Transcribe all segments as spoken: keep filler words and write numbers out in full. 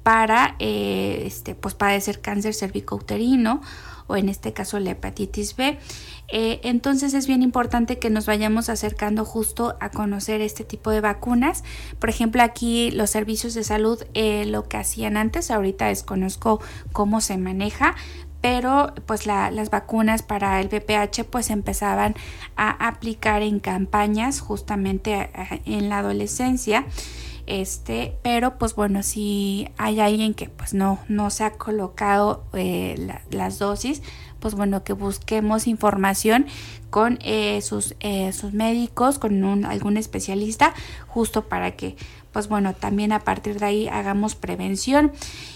para eh, este, pues padecer cáncer cervicouterino o en este caso la hepatitis B. Eh, entonces es bien importante que nos vayamos acercando justo a conocer este tipo de vacunas. Por ejemplo, aquí los servicios de salud eh, lo que hacían antes, ahorita desconozco cómo se maneja, pero pues la, las vacunas para el V P H pues empezaban a aplicar en campañas justamente a, a, en la adolescencia. Este, pero pues bueno, si hay alguien que pues no, no se ha colocado eh, la, las dosis, pues bueno, que busquemos información con eh, sus, eh, sus médicos, con un, algún especialista, justo para que pues bueno, también a partir de ahí hagamos prevención.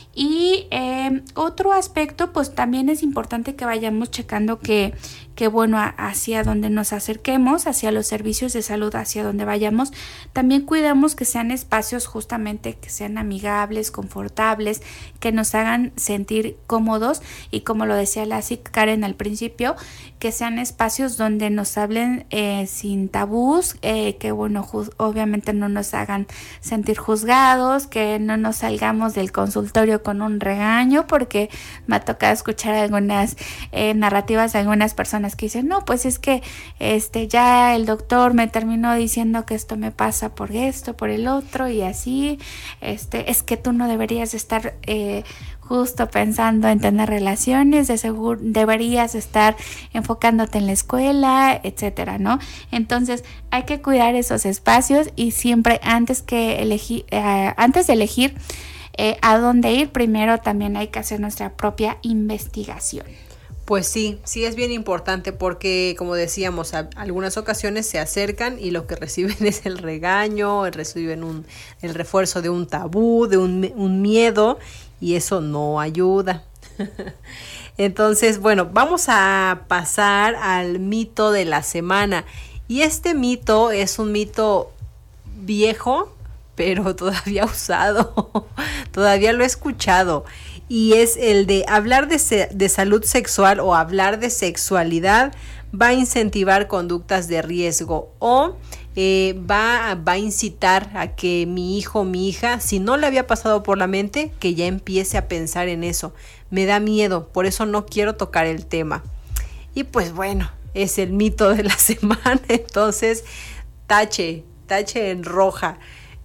Y eh, otro aspecto, pues también es importante que vayamos checando que, que bueno, hacia donde nos acerquemos, hacia los servicios de salud, hacia donde vayamos, también cuidamos que sean espacios justamente que sean amigables, confortables, que nos hagan sentir cómodos y como lo decía la Karen al principio, que sean espacios donde nos hablen eh, sin tabús, eh, que bueno, ju- obviamente no nos hagan sentir juzgados, que no nos salgamos del consultorio con un regaño, porque me ha tocado escuchar algunas eh, narrativas de algunas personas que dicen, no, pues es que este ya el doctor me terminó diciendo que esto me pasa por esto, por el otro y así, este es que tú no deberías estar eh, justo pensando en tener relaciones, de seguro deberías estar enfocándote en la escuela, etcétera, ¿no? Entonces hay que cuidar esos espacios y siempre antes que elegir, eh, antes de elegir eh, a dónde ir, primero también hay que hacer nuestra propia investigación. Pues sí, sí es bien importante porque, como decíamos, a algunas ocasiones se acercan y lo que reciben es el regaño, reciben un, el refuerzo de un tabú, de un, un miedo, y eso no ayuda. Entonces, bueno, vamos a pasar al mito de la semana. Y este mito es un mito viejo, pero todavía usado, todavía lo he escuchado. Y es el de hablar de, se- de salud sexual o hablar de sexualidad va a incentivar conductas de riesgo o eh, va, va a incitar a que mi hijo o mi hija, si no le había pasado por la mente, que ya empiece a pensar en eso. Me da miedo, por eso no quiero tocar el tema. Y pues bueno, es el mito de la semana, entonces tache, tache en roja.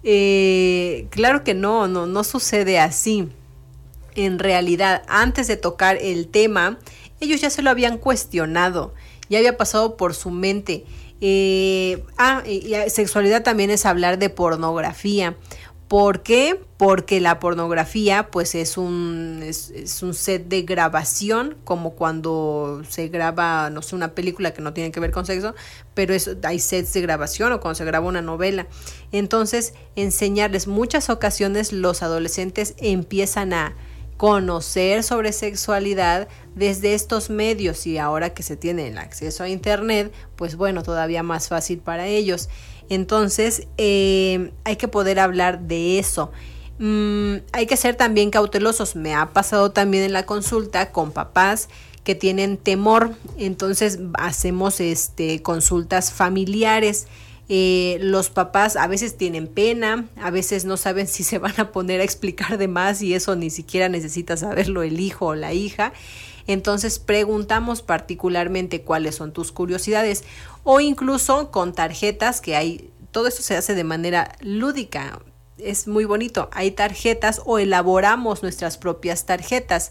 Eh, claro que no, no, no sucede así. En realidad, antes de tocar el tema, ellos ya se lo habían cuestionado, ya había pasado por su mente. Eh, ah, y, y sexualidad también es hablar de pornografía. ¿Por qué? Porque la pornografía pues es un, es, es un set de grabación, como cuando se graba, no sé, una película que no tiene que ver con sexo, pero es, hay sets de grabación o cuando se graba una novela. Entonces, enseñarles, muchas ocasiones los adolescentes empiezan a conocer sobre sexualidad desde estos medios y ahora que se tiene el acceso a internet, pues bueno, todavía más fácil para ellos. Entonces eh, hay que poder hablar de eso. Mm, hay que ser también cautelosos. Me ha pasado también en la consulta con papás que tienen temor, entonces hacemos este, consultas familiares. Eh, los papás a veces tienen pena, a veces no saben si se van a poner a explicar de más y eso ni siquiera necesita saberlo el hijo o la hija. Entonces preguntamos particularmente cuáles son tus curiosidades o incluso con tarjetas que hay, todo esto se hace de manera lúdica, es muy bonito, hay tarjetas o elaboramos nuestras propias tarjetas,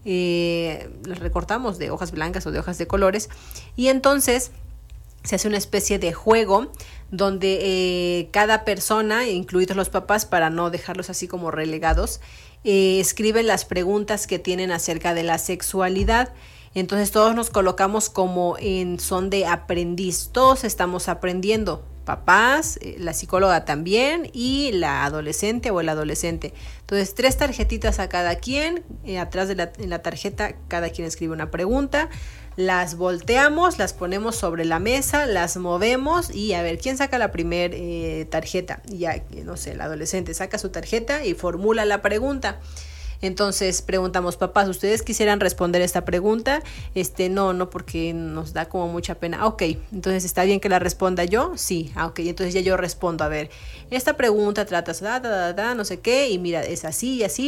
eh, las recortamos de hojas blancas o de hojas de colores y entonces se hace una especie de juego donde eh, cada persona, incluidos los papás para no dejarlos así como relegados, eh, escriben las preguntas que tienen acerca de la sexualidad. Entonces todos nos colocamos como en son de aprendiz, todos estamos aprendiendo, papás, eh, la psicóloga también y la adolescente o el adolescente. Entonces tres tarjetitas a cada quien, eh, atrás de la, en la tarjeta cada quien escribe una pregunta. Las volteamos, las ponemos sobre la mesa, las movemos y a ver quién saca la primer eh, tarjeta. Ya, no sé, el adolescente saca su tarjeta y formula la pregunta. Entonces preguntamos, papás, ¿ustedes quisieran responder esta pregunta? Este, no, no, porque nos da como mucha pena. Ah, ok, entonces ¿está bien que la responda yo? Sí, ah, ok, entonces ya yo respondo. A ver, esta pregunta trata, da, da, da, da, no sé qué, y mira, es así y así.